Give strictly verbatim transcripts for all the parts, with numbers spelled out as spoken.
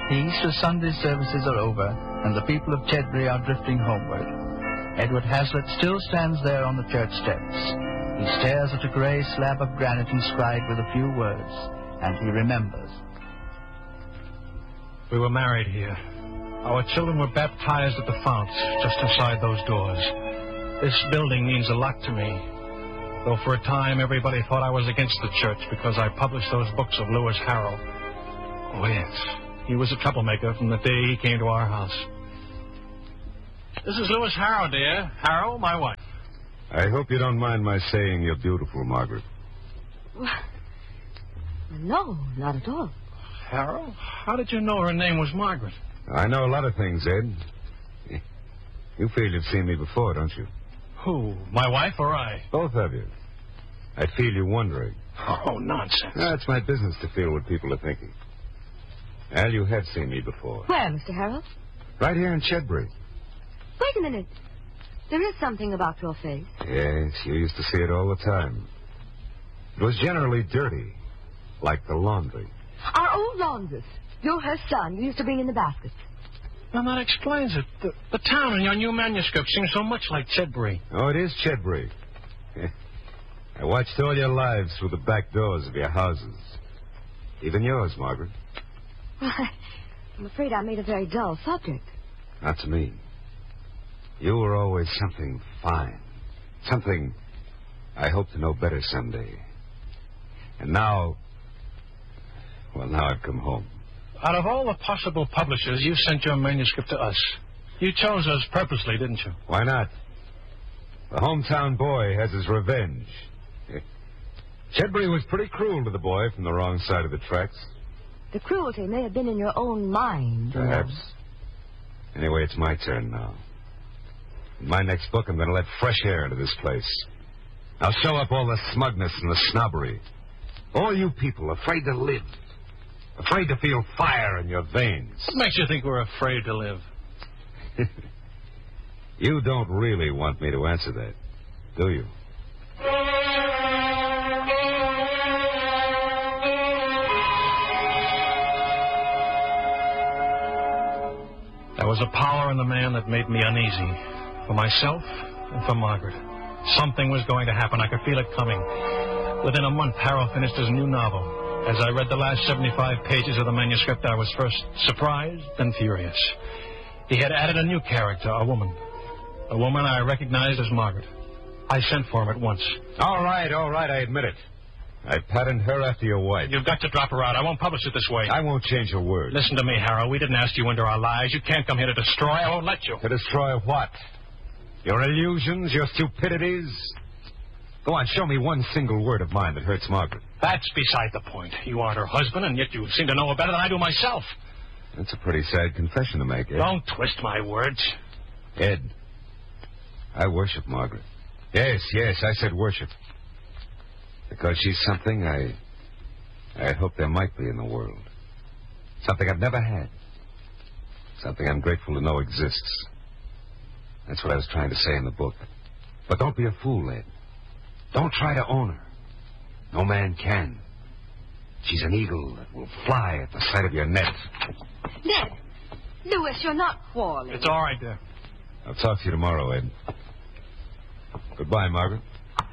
The Easter Sunday services are over, and the people of Chedbury are drifting homeward. Edward Hazlitt still stands there on the church steps. He stares at a grey slab of granite inscribed with a few words, and he remembers. We were married here. Our children were baptized at the fount, just inside those doors. This building means a lot to me, though for a time everybody thought I was against the church because I published those books of Lewis Harrow. Oh, yes. He was a troublemaker from the day he came to our house. This is Lewis Harrow, dear. Harrow, my wife. I hope you don't mind my saying you're beautiful, Margaret. No, not at all. Harrow? How did you know her name was Margaret? I know a lot of things, Ed. You feel you've seen me before, don't you? Who? My wife or I? Both of you. I feel you're wondering. Oh, nonsense. No, it's my business to feel what people are thinking. Al, you have seen me before. Where, Mister Harrow? Right here in Chedbury. Wait a minute. There is something about your face. Yes, you used to see it all the time. It was generally dirty, like the laundry. Our old laundress. You're her son. You used to bring in the baskets. Well, that explains it. The, the town in your new manuscript seems so much like Chedbury. Oh, it is Chedbury. I watched all your lives through the back doors of your houses. Even yours, Margaret. I'm afraid I made a very dull subject. Not to me. You were always something fine. Something I hope to know better someday. And now... Well, now I've come home. Out of all the possible publishers, you sent your manuscript to us. You chose us purposely, didn't you? Why not? The hometown boy has his revenge. Chedbury was pretty cruel to the boy from the wrong side of the tracks. The cruelty may have been in your own mind. Perhaps. Anyway, it's my turn now. In my next book, I'm going to let fresh air into this place. I'll show up all the smugness and the snobbery. All you people afraid to live. Afraid to feel fire in your veins. What makes you think we're afraid to live? You don't really want me to answer that, do you? There was a power in the man that made me uneasy. For myself and for Margaret. Something was going to happen. I could feel it coming. Within a month, Harrow finished his new novel. As I read the last seventy-five pages of the manuscript, I was first surprised, then furious. He had added a new character, a woman. A woman I recognized as Margaret. I sent for him at once. All right, all right, I admit it. I patterned her after your wife. You've got to drop her out. I won't publish it this way. I won't change a word. Listen to me, Harrow. We didn't ask you into our lives. You can't come here to destroy. I won't let you. To destroy what? Your illusions, your stupidities? Go on, show me one single word of mine that hurts Margaret. That's beside the point. You aren't her husband, and yet you seem to know her better than I do myself. That's a pretty sad confession to make, Ed. Don't twist my words. Ed, I worship Margaret. Yes, yes, I said worship. Because she's something I... I hope there might be in the world. Something I've never had. Something I'm grateful to know exists. That's what I was trying to say in the book. But don't be a fool, Ed. Don't try to own her. No man can. She's an eagle that will fly at the sight of your net. Ned! Lewis, you're not quarreling. It's all right, dear. I'll talk to you tomorrow, Ed. Goodbye, Margaret.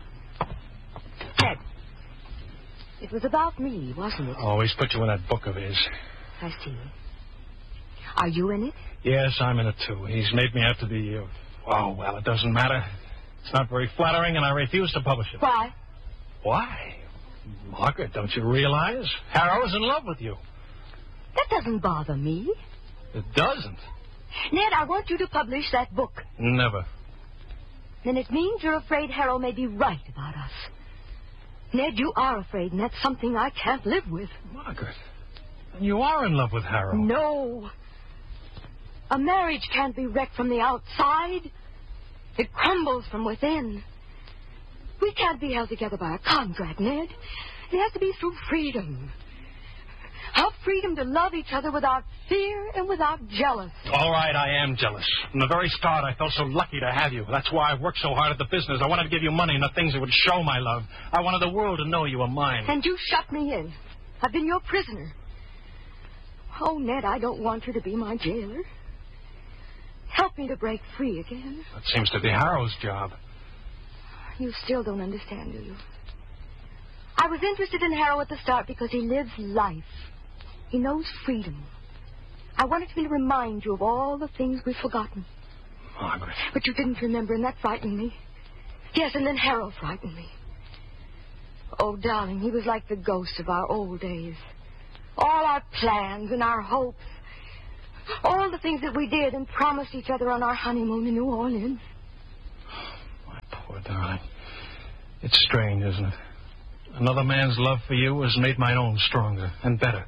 Ned, it was about me, wasn't it? Always put you in that book of his. I see. Are you in it? Yes, I'm in it, too. He's made me out to be... Uh, oh, well, it doesn't matter. It's not very flattering, and I refuse to publish it. Why? Why? Margaret, don't you realize? Harrow's in love with you. That doesn't bother me. It doesn't? Ned, I want you to publish that book. Never. Then it means you're afraid Harrow may be right about us. Ned, you are afraid, and that's something I can't live with. Margaret, you are in love with Harrow. No. A marriage can't be wrecked from the outside. It crumbles from within. We can't be held together by a contract, Ned. It has to be through freedom. Our freedom to love each other without fear and without jealousy. All right, I am jealous. From the very start, I felt so lucky to have you. That's why I worked so hard at the business. I wanted to give you money and the things that would show my love. I wanted the world to know you were mine. And you shut me in. I've been your prisoner. Oh, Ned, I don't want her to be my jailer. Help me to break free again. That seems to be Harold's job. You still don't understand, do you? I was interested in Harold at the start because he lives life. He knows freedom. I wanted me to remind you of all the things we've forgotten. Margaret. But you didn't remember, and that frightened me. Yes, and then Harold frightened me. Oh, darling, he was like the ghost of our old days. All our plans and our hopes. All the things that we did and promised each other on our honeymoon in New Orleans. My poor darling. It's strange, isn't it? Another man's love for you has made my own stronger and better.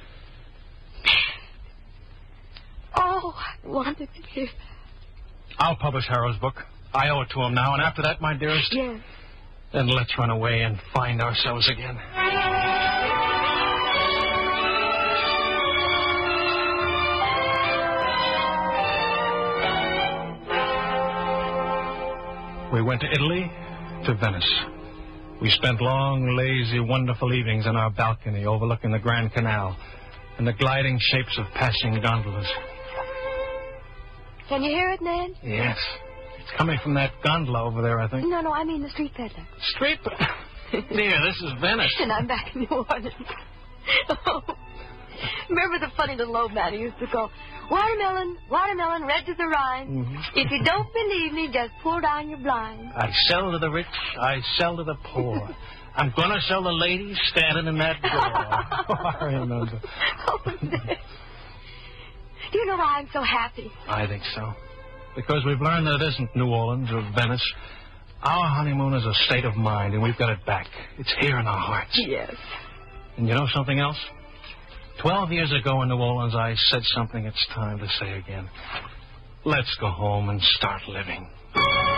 Oh, I wanted to hear that. I'll publish Harold's book. I owe it to him now, and after that, my dearest... Yes. Then let's run away and find ourselves again. We went to Italy, to Venice. We spent long, lazy, wonderful evenings on our balcony overlooking the Grand Canal and the gliding shapes of passing gondolas. Can you hear it, Ned? Yes. It's coming from that gondola over there, I think. No, no, I mean the street peddler. Street peddler? Dear, this is Venice. And I'm back in New Orleans. Oh. Remember the funny little old man who used to go, watermelon, watermelon, red to the rind. Mm-hmm. If you don't believe me, just pull down your blind. I sell to the rich, I sell to the poor. I'm going to sell the ladies standing in that door. Oh, I remember. Oh, Ned. Do you know why I'm so happy? I think so. Because we've learned that it isn't New Orleans or Venice. Our honeymoon is a state of mind, and we've got it back. It's here in our hearts. Yes. And you know something else? Twelve years ago in New Orleans, I said something it's time to say again. Let's go home and start living.